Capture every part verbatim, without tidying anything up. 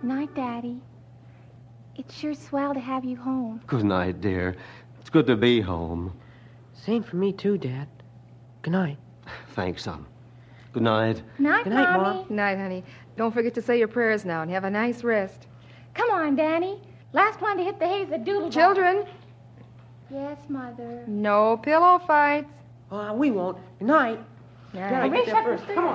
Night, Daddy. It's sure swell to have you home. Good night, dear. It's good to be home. Same for me, too, Dad. Good night. Thanks, son. Good night. Night, Good night, Mommy. Mom. Night, honey. Don't forget to say your prayers now and have a nice rest. Come on, Danny. Last one to hit the hay is the doodle ball. Children, Yes, Mother. no pillow fights. Uh, we won't. Good night. Night. Gotta Race get there up the first. Come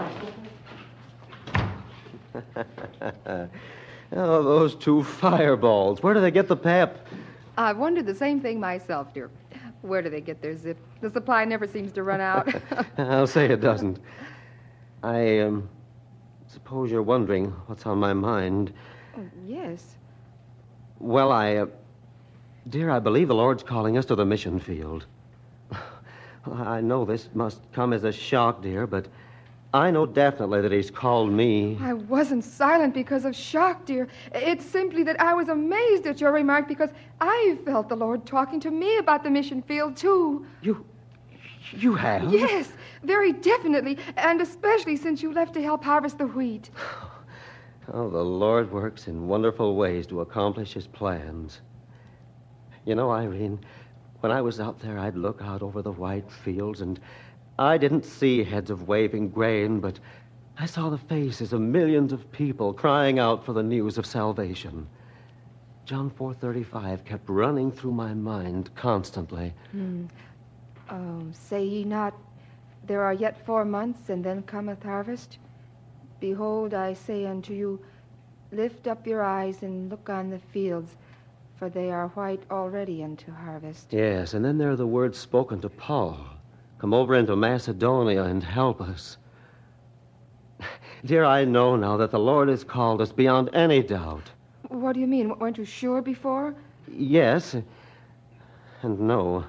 on. Oh, those two fireballs. Where do they get the pep? I wondered the same thing myself, dear. Where do they get their zip? The supply never seems to run out. I'll say it doesn't. I, um, suppose you're wondering what's on my mind. Oh, yes. Well, I, uh, dear, I believe the Lord's calling us to the mission field. I know this must come as a shock, dear, but I know definitely that he's called me. I wasn't silent because of shock, dear. It's simply that I was amazed at your remark because I felt the Lord talking to me about the mission field, too. You, you have? Yes, very definitely, and especially since you left to help harvest the wheat. Oh, the Lord works in wonderful ways to accomplish his plans. You know, Irene, when I was out there, I'd look out over the white fields, and I didn't see heads of waving grain, but I saw the faces of millions of people crying out for the news of salvation. John four thirty-five kept running through my mind constantly. Hmm. Um, say ye not, there are yet four months, and then cometh harvest? Behold, I say unto you, lift up your eyes and look on the fields, for they are white already unto harvest. Yes, and then there are the words spoken to Paul. Come over into Macedonia and help us. Dear, I know now that the Lord has called us beyond any doubt. What do you mean? Weren't you sure before? Yes, and no.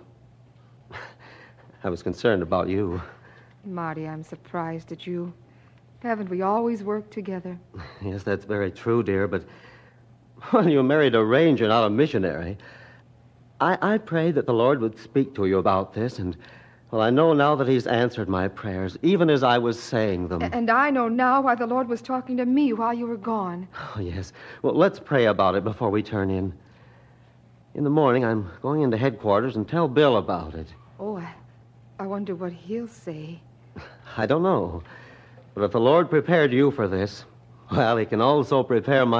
I was concerned about you. Marty, I'm surprised at you. Haven't we always worked together? Yes, that's very true, dear, but well, you married a ranger, not a missionary. I, I prayed that the Lord would speak to you about this, and, well, I know now that he's answered my prayers, even as I was saying them. A- and I know now why the Lord was talking to me while you were gone. Oh, yes. Well, let's pray about it before we turn in. In the morning, I'm going into headquarters and tell Bill about it. Oh, I, I wonder what he'll say. I don't know. But if the Lord prepared you for this, well, he can also prepare my